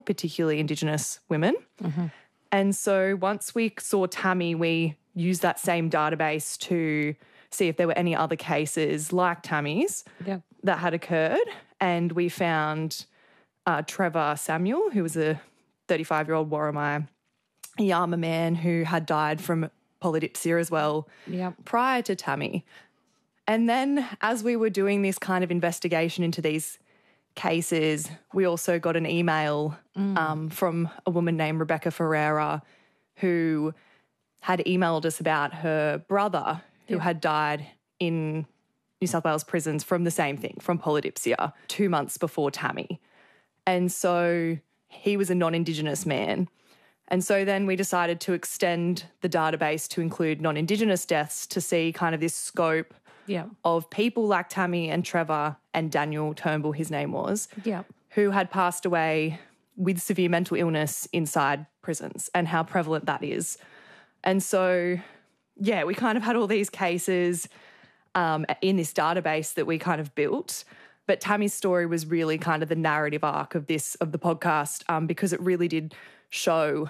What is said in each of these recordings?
particularly Indigenous women. And so once we saw Tammy, we used that same database to see if there were any other cases like Tammy's that had occurred. And we found Trevor Samuel, who was a 35-year-old Worimi Yama man who had died from polydipsia as well prior to Tammy. And then as we were doing this kind of investigation into these cases, we also got an email from a woman named Rebecca Ferreira who had emailed us about her brother who had died in New South Wales prisons from the same thing, from polydipsia, 2 months before Tammy. And so he was a non-Indigenous man. And so then we decided to extend the database to include non-Indigenous deaths to see kind of this scope of people like Tammy and Trevor and Daniel Turnbull, his name was, who had passed away with severe mental illness inside prisons and how prevalent that is. And so, we kind of had all these cases in this database that we kind of built. But Tammy's story was really kind of the narrative arc of the podcast because it really did show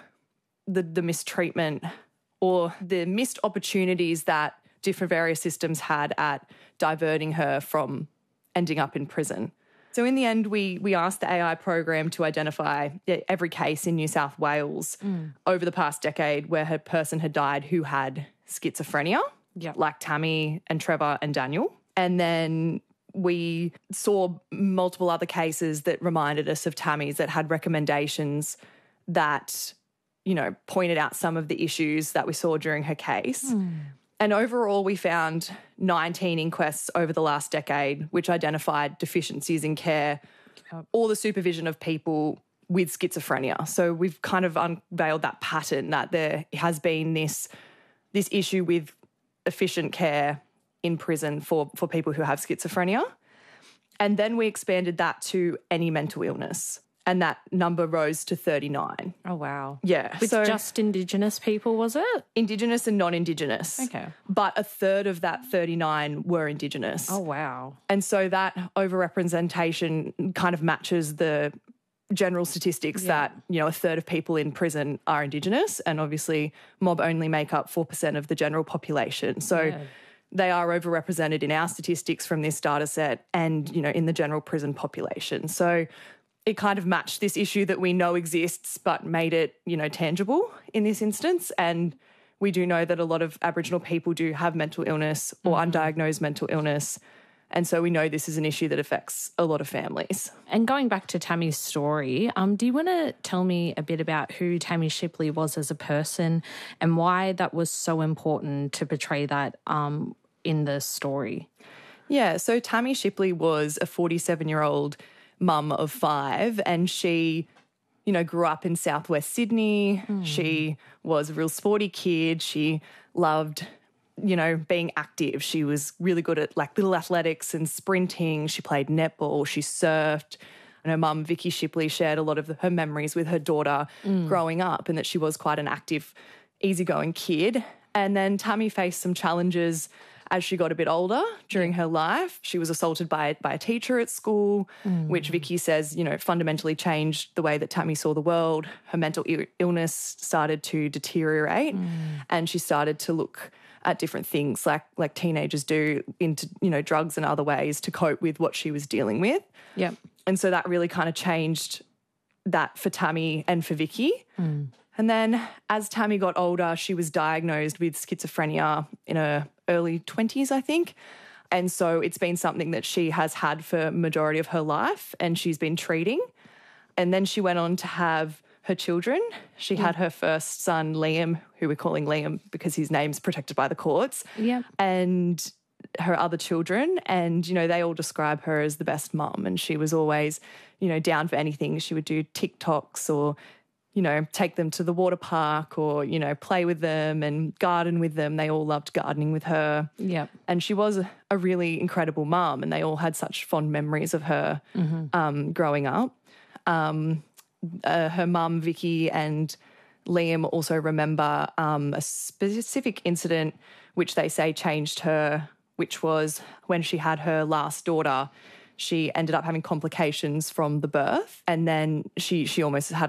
the mistreatment or the missed opportunities that different various systems had at diverting her from ending up in prison. So in the end, we asked the AI program to identify every case in New South Wales over the past decade where a person had died who had schizophrenia, like Tammy and Trevor and Daniel. And then we saw multiple other cases that reminded us of Tammy's that had recommendations that, pointed out some of the issues that we saw during her case. And overall, we found 19 inquests over the last decade which identified deficiencies in care or the supervision of people with schizophrenia. So we've kind of unveiled that pattern that there has been this issue with efficient care in prison for people who have schizophrenia. And then we expanded that to any mental illness. And that number rose to 39. Oh, wow. Yeah. With just Indigenous people, was it? Indigenous and non-Indigenous. Okay. But a third of that 39 were Indigenous. Oh, wow. And so that overrepresentation kind of matches the general statistics that, a third of people in prison are Indigenous, and obviously mob only make up 4% of the general population. So they are overrepresented in our statistics from this data set and, in the general prison population. So it kind of matched this issue that we know exists but made it, tangible in this instance. And we do know that a lot of Aboriginal people do have mental illness or undiagnosed mental illness. And so we know this is an issue that affects a lot of families. And going back to Tammy's story, do you want to tell me a bit about who Tammy Shipley was as a person and why that was so important to portray that in the story? Yeah, so Tammy Shipley was a 47-year-old mum of 5, and she, grew up in southwest Sydney. She was a real sporty kid. She loved, being active. She was really good at little athletics and sprinting. She played netball. She surfed. And her mum, Vicky Shipley, shared a lot of her memories with her daughter growing up, and that she was quite an active, easygoing kid. And then Tammy faced some challenges as she got a bit older during her life. She was assaulted by a teacher at school, which Vicky says, fundamentally changed the way that Tammy saw the world. Her mental illness started to deteriorate and she started to look at different things like teenagers do into, drugs and other ways to cope with what she was dealing with. Yeah. And so that really kind of changed that for Tammy and for Vicky. And then as Tammy got older, she was diagnosed with schizophrenia in her early 20s, I think. And so it's been something that she has had for a majority of her life and she's been treating. And then she went on to have her children. She had her first son, Liam, who we're calling Liam because his name's protected by the courts. Yeah. And her other children. And, they all describe her as the best mum. And she was always, down for anything. She would do TikToks or take them to the water park or, play with them and garden with them. They all loved gardening with her. Yeah. And she was a really incredible mum and they all had such fond memories of her growing up. Her mum, Vicky, and Liam also remember a specific incident which they say changed her, which was when she had her last daughter. she ended up having complications from the birth, and then she almost had